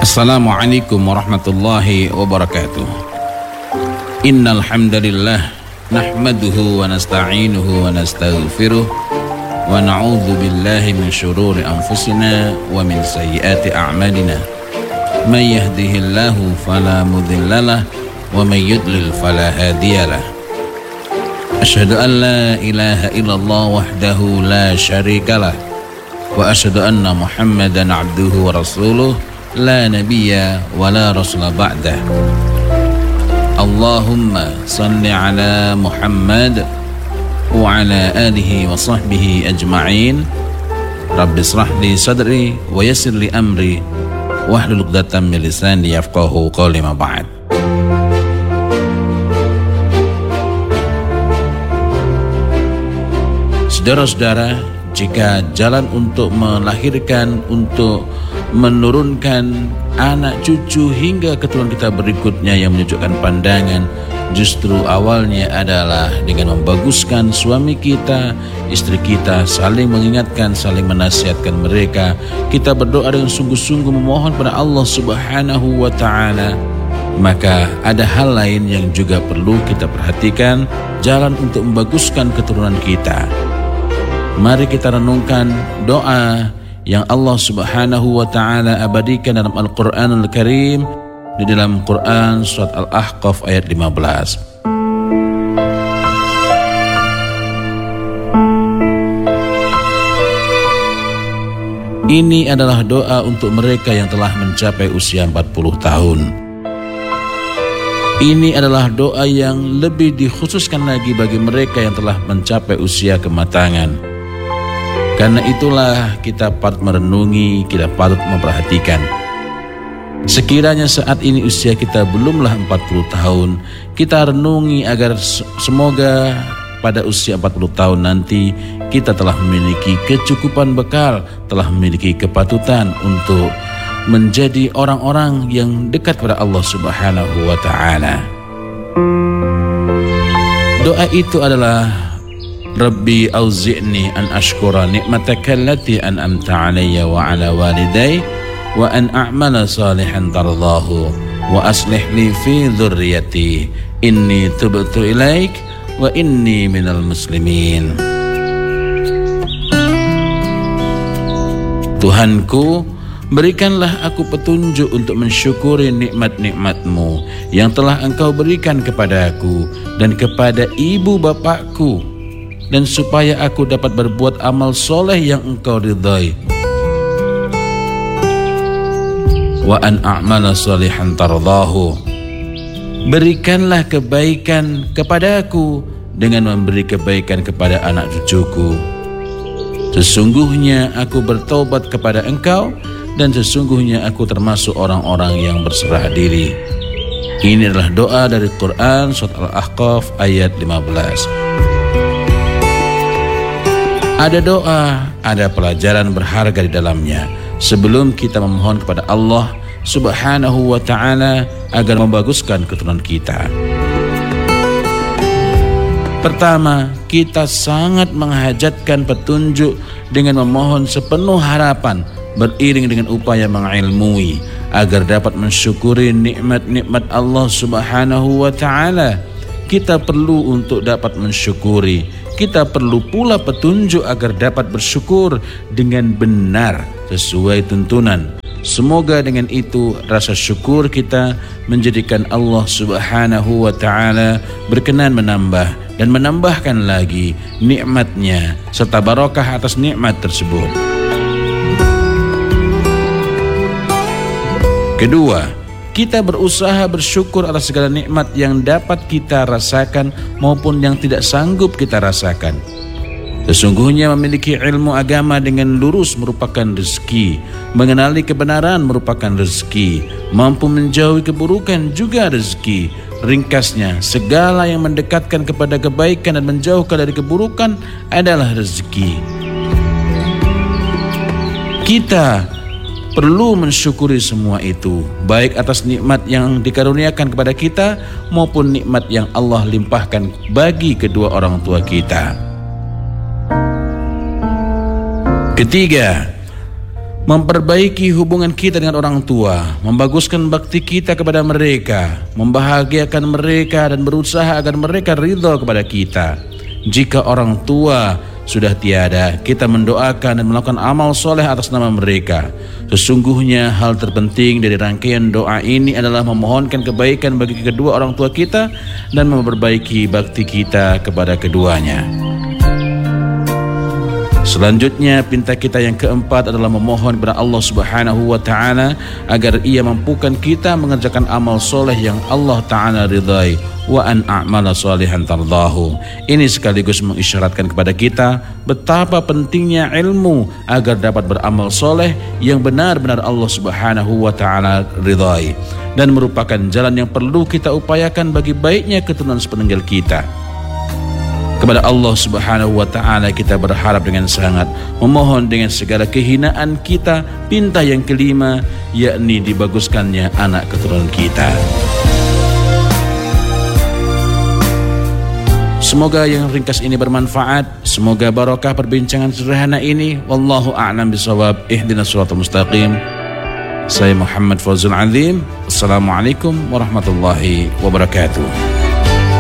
Assalamualaikum warahmatullahi wabarakatuh. Innal hamdalillah nahmaduhu wa nasta'inuhu wa nastaghfiruh wa na'udzu billahi min syururi anfusina wa min sayyiati a'malina. May yahdihillahu fala mudhillalah wa may yudlil fala hadiyalah. Asyhadu an la ilaha illallah wahdahu la syarikalah wa asyhadu anna Muhammadan abduhu wa rasuluh la nabiyya wa la rasula ba'dah. Allahumma salli ala Muhammad wa ala alihi wa sahbihi ajma'in. Rabbi israh li sadri wa yassir li amri wahlul 'uqdatam min lisani yafqahu qawli ma ba'd. Saudara-saudara, jika jalan untuk melahirkan, untuk menurunkan anak cucu hingga keturunan kita berikutnya yang menunjukkan pandangan, justru awalnya adalah dengan membaguskan suami kita, istri kita, saling mengingatkan, saling menasihatkan mereka. Kita berdoa dengan sungguh-sungguh memohon pada Allah Subhanahu wa ta'ala. Maka ada hal lain yang juga perlu kita perhatikan, jalan untuk membaguskan keturunan kita. Mari kita renungkan doa yang Allah Subhanahu wa ta'ala abadikan dalam Al-Quranul Karim, di dalam Quran surat Al-Ahqaf ayat 15. Ini adalah doa untuk mereka yang telah mencapai usia 40 tahun. Ini adalah doa yang lebih dikhususkan lagi bagi mereka yang telah mencapai usia kematangan. Karena itulah kita patut merenungi, kita patut memperhatikan. Sekiranya saat ini usia kita belumlah 40 tahun, kita renungi agar semoga pada usia 40 tahun nanti kita telah memiliki kecukupan bekal, telah memiliki kepatutan untuk menjadi orang-orang yang dekat pada Allah Subhanahu wa ta'ala. Doa itu adalah Rabbi auzi'ni an ashkura ni'mataka allati an'amta alayya wa ala waliday wa an a'mala salihan tardahu wa aslih li fi dhurriyyati inni tubtu ilaik wa inni minal muslimin. Tuhanku, berikanlah aku petunjuk untuk mensyukuri nikmat-nikmat-Mu yang telah Engkau berikan kepadaku dan kepada ibu bapakku, dan supaya aku dapat berbuat amal soleh yang Engkau ridhai. Wa an a'mala salihan tardahu. Berikanlah kebaikan kepadaku dengan memberi kebaikan kepada anak cucuku. Sesungguhnya aku bertaubat kepada Engkau, dan sesungguhnya aku termasuk orang-orang yang berserah diri. Ini adalah doa dari Quran surat Al-Ahqaf ayat 15. Ada doa, ada pelajaran berharga di dalamnya. Sebelum kita memohon kepada Allah Subhanahu wa ta'ala agar membaguskan keturunan kita. Pertama, kita sangat menghajatkan petunjuk dengan memohon sepenuh harapan, beriring dengan upaya mengilmui agar dapat mensyukuri nikmat-nikmat Allah Subhanahu wa ta'ala. Kita perlu untuk dapat mensyukuri. Kita perlu pula petunjuk agar dapat bersyukur dengan benar sesuai tuntunan. Semoga dengan itu rasa syukur kita menjadikan Allah Subhanahu wa ta'ala berkenan menambah dan menambahkan lagi nikmatnya serta barakah atas nikmat tersebut. Kedua, kita berusaha bersyukur atas segala nikmat yang dapat kita rasakan maupun yang tidak sanggup kita rasakan. Sesungguhnya memiliki ilmu agama dengan lurus merupakan rezeki, mengenali kebenaran merupakan rezeki, mampu menjauhi keburukan juga rezeki. Ringkasnya, segala yang mendekatkan kepada kebaikan dan menjauhkan dari keburukan adalah rezeki. Kita perlu mensyukuri semua itu, baik atas nikmat yang dikaruniakan kepada kita maupun nikmat yang Allah limpahkan bagi kedua orang tua kita. Ketiga, memperbaiki hubungan kita dengan orang tua, membaguskan bakti kita kepada mereka, membahagiakan mereka dan berusaha agar mereka ridha kepada kita. Jika orang tua sudah tiada, kita mendoakan dan melakukan amal soleh atas nama mereka. Sesungguhnya hal terpenting dari rangkaian doa ini adalah memohonkan kebaikan bagi kedua orang tua kita dan memperbaiki bakti kita kepada keduanya. Selanjutnya, pinta kita yang keempat adalah memohon kepada Allah Subhanahu wa Ta'ala agar Ia mampukan kita mengerjakan amal soleh yang Allah Ta'ala ridhai, wa an a'mala salihan tardahu. Ini sekaligus mengisyaratkan kepada kita betapa pentingnya ilmu agar dapat beramal soleh yang benar-benar Allah Subhanahu wa Ta'ala ridhai, dan merupakan jalan yang perlu kita upayakan bagi baiknya keturunan sepeninggal kita. Kepada Allah Subhanahu wa Ta'ala kita berharap dengan sangat, memohon dengan segala kehinaan kita pinta yang kelima, yakni dibaguskannya anak keturunan kita. Semoga yang ringkas ini bermanfaat. Semoga barokah perbincangan sederhana ini. Wallahu a'lam bishawab. Ihdinas siratal mustaqim. Saya Muhammad Fawzul Azim. Assalamualaikum warahmatullahi wabarakatuh.